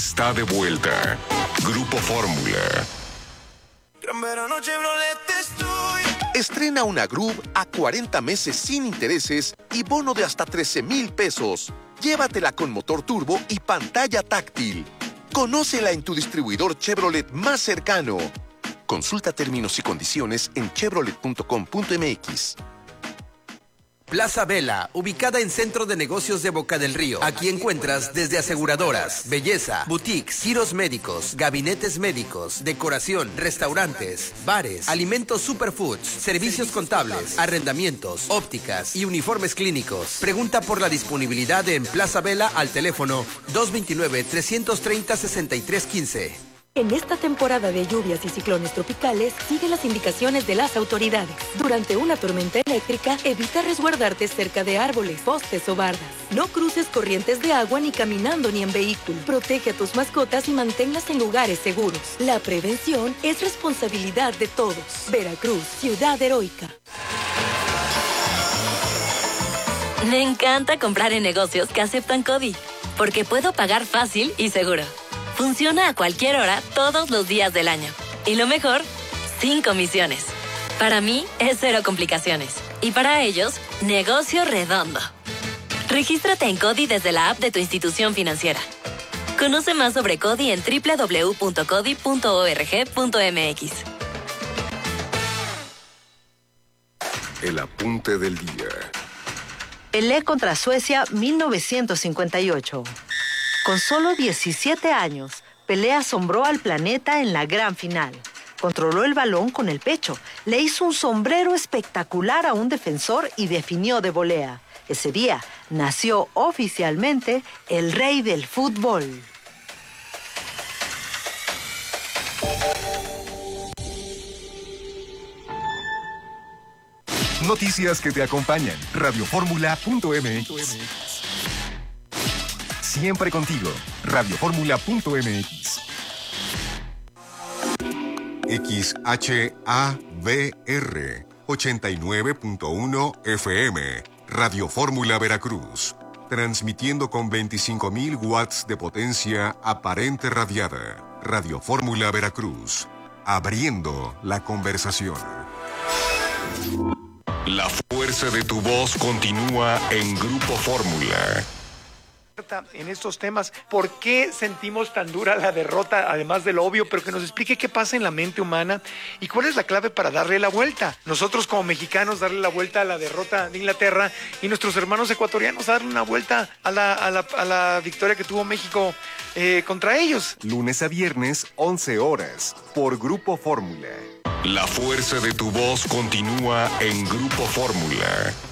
Está de vuelta. Grupo Fórmula. Estrena una Groove a 40 meses sin intereses y bono de hasta 13,000 pesos. Llévatela con motor turbo y pantalla táctil. Conócela en tu distribuidor Chevrolet más cercano. Consulta términos y condiciones en chevrolet.com.mx. Plaza Vela, ubicada en Centro de Negocios de Boca del Río. Aquí encuentras desde aseguradoras, belleza, boutiques, giros médicos, gabinetes médicos, decoración, restaurantes, bares, alimentos superfoods, servicios contables, arrendamientos, ópticas y uniformes clínicos. Pregunta por la disponibilidad en Plaza Vela al teléfono 229-330-6315. En esta temporada de lluvias y ciclones tropicales, sigue las indicaciones de las autoridades. Durante una tormenta eléctrica, evita resguardarte cerca de árboles, postes o bardas. No cruces corrientes de agua ni caminando ni en vehículo. Protege a tus mascotas y manténlas en lugares seguros. La prevención es responsabilidad de todos. Veracruz, ciudad heroica. Me encanta comprar en negocios que aceptan CODI, porque puedo pagar fácil y seguro. Funciona a cualquier hora, todos los días del año. Y lo mejor, sin comisiones. Para mí, es cero complicaciones. Y para ellos, negocio redondo. Regístrate en CODI desde la app de tu institución financiera. Conoce más sobre CODI en www.codi.org.mx. El apunte del día. Pelé contra Suecia 1958. Con solo 17 años, Pelé asombró al planeta en la gran final. Controló el balón con el pecho, le hizo un sombrero espectacular a un defensor y definió de volea. Ese día nació oficialmente el rey del fútbol. Noticias que te acompañan. Radioformula.mx. Siempre contigo. Radioformula.mx. XHABR 89.1 FM. Radio Fórmula Veracruz. Transmitiendo con 25,000 watts de potencia aparente radiada. Radio Fórmula Veracruz. Abriendo la conversación. La fuerza de tu voz continúa en Grupo Fórmula. En estos temas, ¿por qué sentimos tan dura la derrota, además de lo obvio, pero que nos explique qué pasa en la mente humana y cuál es la clave para darle la vuelta? Nosotros como mexicanos darle la vuelta a la derrota de Inglaterra y nuestros hermanos ecuatorianos darle una vuelta a la victoria que tuvo México contra ellos. Lunes a viernes, 11 horas, por Grupo Fórmula. La fuerza de tu voz continúa en Grupo Fórmula.